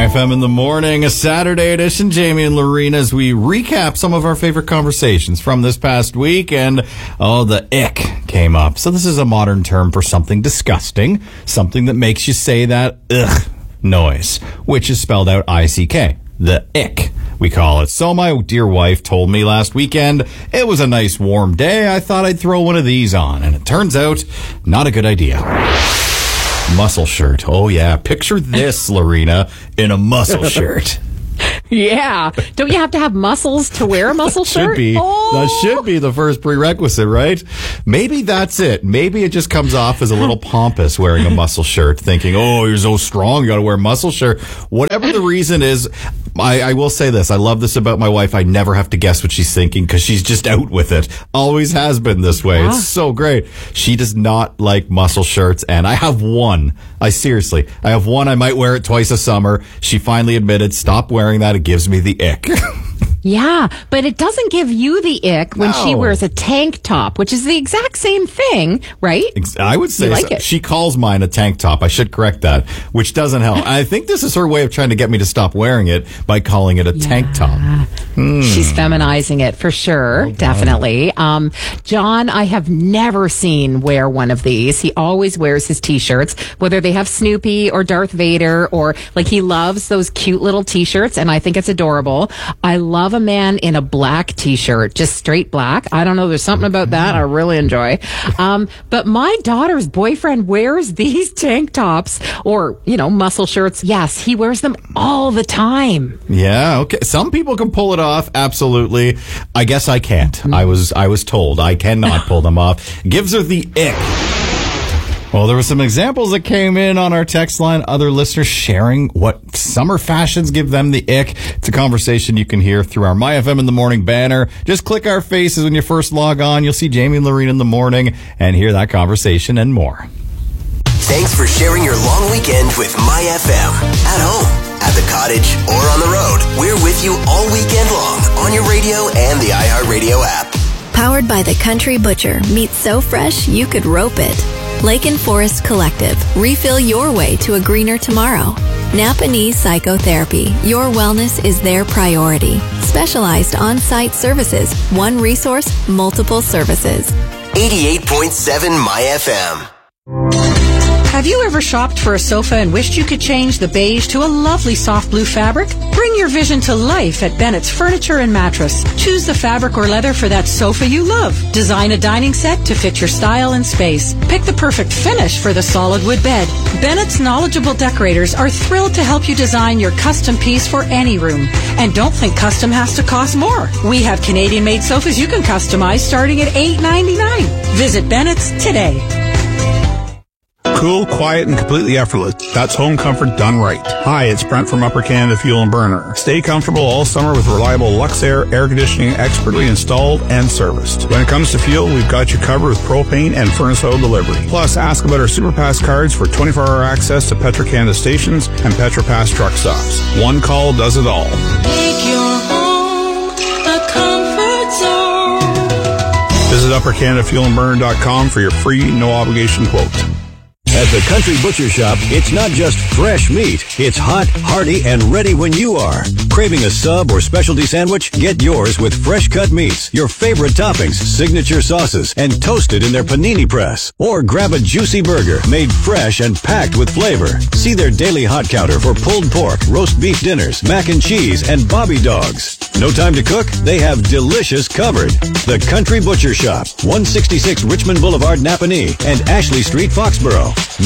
FM in the morning, a Saturday edition. Jamie and Lorena as we recap some of our favorite conversations from this past week. And, the ick came up. So this is a modern term for something disgusting, something that makes you say that ugh noise, which is spelled out I-C-K. The ick, we call it. So my dear wife told me last weekend it was a nice warm day. I thought I'd throw one of these on. And it turns out, not a good idea. Muscle shirt. Oh, yeah. Picture this, Lorena, in a muscle shirt. Yeah. Don't you have to have muscles to wear a muscle shirt? That should be the first prerequisite, right? Maybe that's it. Maybe it just comes off as a little pompous wearing a muscle shirt, thinking, oh, you're so strong, you got to wear a muscle shirt. Whatever the reason is, I will say this. I love this about my wife. I never have to guess what she's thinking because she's just out with it. Always has been this way. Yeah. It's so great. She does not like muscle shirts, and I have one. I have one. I might wear it twice a summer. She finally admitted, stop wearing that. It gives me the ick. Yeah, but it doesn't give you the ick when she wears a tank top, which is the exact same thing, right? I would say so. She calls mine a tank top. I should correct that, which doesn't help. I think this is her way of trying to get me to stop wearing it by calling it a tank top. She's feminizing it for sure, definitely. John, I have never seen wear one of these. He always wears his T-shirts, whether they have Snoopy or Darth Vader, or like he loves those cute little T-shirts, and I think it's adorable. I love a man in a black T-shirt, just straight black. I don't know. There's something about that I really enjoy. But my daughter's boyfriend wears these tank tops or, muscle shirts. Yes, he wears them all the time. Yeah. Okay. Some people can pull it off. Absolutely. I guess I can't. I was told I cannot pull them off. Gives her the ick. Well, there were some examples that came in on our text line. Other listeners sharing what summer fashions give them the ick. It's a conversation you can hear through our My FM in the Morning banner. Just click our faces when you first log on. You'll see Jamie and Lorena in the morning and hear that conversation and more. Thanks for sharing your long weekend with My FM. At home, at the cottage, or on the road. We're with you all weekend long on your radio and the iHeartRadio app. Powered by the Country Butcher. Meat so fresh you could rope it. Lake and Forest Collective. Refill your way to a greener tomorrow. Napa Knee Psychotherapy. Your wellness is their priority. Specialized on-site services. One resource, multiple services. 88.7 My FM. Have you ever shopped for a sofa and wished you could change the beige to a lovely soft blue fabric? Bring your vision to life at Bennett's Furniture and Mattress. Choose the fabric or leather for that sofa you love. Design a dining set to fit your style and space. Pick the perfect finish for the solid wood bed. Bennett's knowledgeable decorators are thrilled to help you design your custom piece for any room. And don't think custom has to cost more. We have Canadian-made sofas you can customize starting at $8.99. Visit Bennett's today. Cool, quiet, and completely effortless. That's home comfort done right. Hi, it's Brent from Upper Canada Fuel and Burner. Stay comfortable all summer with reliable Luxair air conditioning expertly installed and serviced. When it comes to fuel, we've got you covered with propane and furnace oil delivery. Plus, ask about our SuperPass cards for 24-hour access to Petro-Canada stations and Petro-Pass truck stops. One call does it all. Make your home a comfort zone. Visit UpperCanadaFuelandBurner.com for your free, no-obligation quote. At the Country Butcher Shop, it's not just fresh meat. It's hot, hearty, and ready when you are. Craving a sub or specialty sandwich? Get yours with fresh cut meats, your favorite toppings, signature sauces, and toasted in their panini press. Or grab a juicy burger made fresh and packed with flavor. See their daily hot counter for pulled pork, roast beef dinners, mac and cheese, and bobby dogs. No time to cook? They have delicious covered. The Country Butcher Shop, 166 Richmond Boulevard, Napanee, and Ashley Street, Foxborough.